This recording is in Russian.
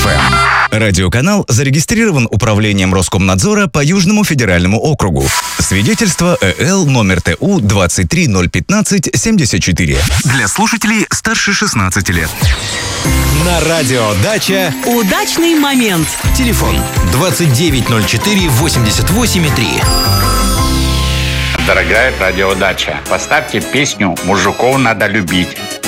FM. Радиоканал зарегистрирован Управлением Роскомнадзора по Южному федеральному округу. Свидетельство ЭЛ номер ТУ 23015-74. Для слушателей старше 16 лет. На радиодача «Удачный момент». Телефон 2904-88,3. Дорогая радиодача, поставьте песню «Мужиков надо любить».